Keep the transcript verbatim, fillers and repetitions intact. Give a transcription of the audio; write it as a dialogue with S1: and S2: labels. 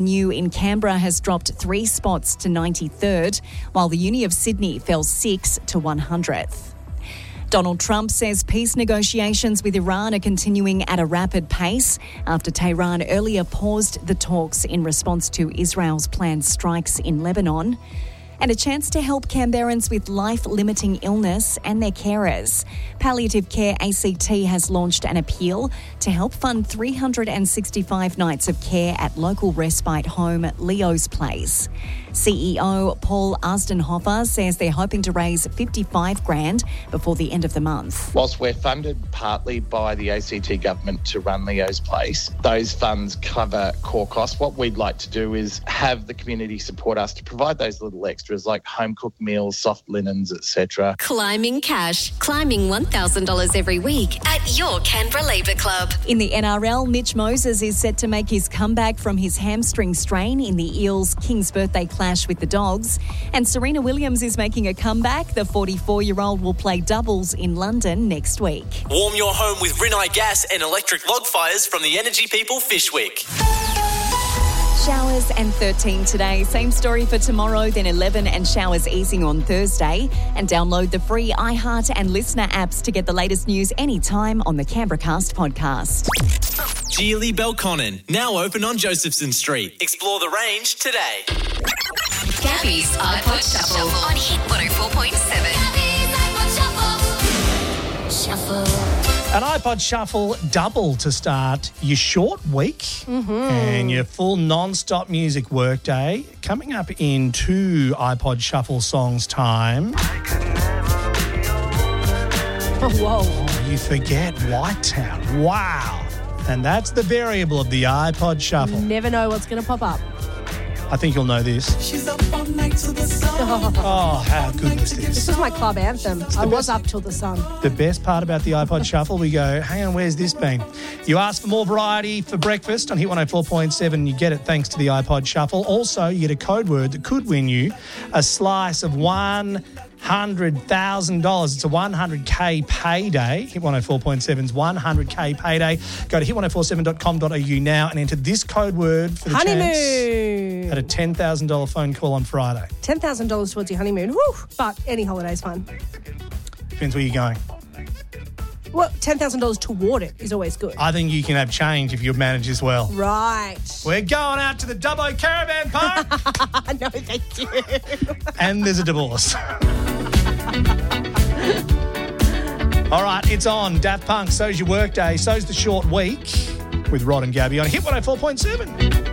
S1: New in Canberra has dropped three spots to ninety-third, while the Uni of Sydney fell six to one hundredth. Donald Trump says peace negotiations with Iran are continuing at a rapid pace after Tehran earlier paused the talks in response to Israel's planned strikes in Lebanon. And a chance to help Canberrans with life-limiting illness and their carers. Palliative Care A C T has launched an appeal to help fund three hundred sixty-five nights of care at local respite home Leo's Place. C E O Paul Arstenhofer says they're hoping to raise fifty-five grand before the end of the month.
S2: Whilst we're funded partly by the A C T government to run Leo's Place, those funds cover core costs. What we'd like to do is have the community support us to provide those little extras like home-cooked meals, soft linens, et cetera.
S3: Climbing Cash. Climbing one thousand dollars every week at your Canberra Labour Club.
S1: In the N R L, Mitch Moses is set to make his comeback from his hamstring strain in the Eels' King's birthday clash with the Dogs. And Serena Williams is making a comeback. The forty-four-year-old will play doubles in London next week.
S4: Warm your home with Rinnai gas and electric log fires from the Energy People Fishwick.
S1: Showers and thirteen today. Same story for tomorrow, then eleven and showers easing on Thursday. And download the free iHeart and Listener apps to get the latest news anytime on the Canberra Cast podcast.
S4: Geely Belconnen, now open on Josephson Street. Explore the range today.
S3: Gabby's iPod Shuffle on Hit one oh four point seven. Shuffle.
S5: An iPod Shuffle double to start your short week
S6: Mm-hmm.
S5: and your full non-stop music workday. Coming up in two iPod Shuffle songs' time.
S6: Oh, whoa.
S5: Oh, you forget Whitetown. Wow. And that's the variable of the iPod Shuffle.
S6: Never know what's going to pop up.
S5: I think you'll know this.
S7: She's up all night to the sun.
S5: Oh, how good was
S6: This
S5: this?
S6: was my club anthem. I was
S5: best.
S6: up till the sun.
S5: The best part about the iPod Shuffle, we go, hang on, where's this been? You ask for more variety for breakfast on Hit one oh four point seven. You get it thanks to the iPod Shuffle. Also, you get a code word that could win you a slice of one hundred thousand dollars. It's a one hundred K payday. Hit one oh four point seven's one hundred K payday. Go to hit one oh four seven dot com dot a u now and enter this code word for the chance
S6: Honeymoon.
S5: at a ten thousand dollars phone call on Friday.
S6: ten thousand dollars towards your honeymoon. Woo! But any holiday's fun.
S5: Depends where you're going.
S6: Well, ten thousand dollars toward it is always good.
S5: I think you can have change if you manage as well.
S6: Right.
S5: We're going out to the Dubbo Caravan Park.
S6: No, thank you.
S5: And there's a divorce. All right, it's on. Daft Punk, so's your workday, so's the short week with Rod and Gabby on Hit one oh four point seven.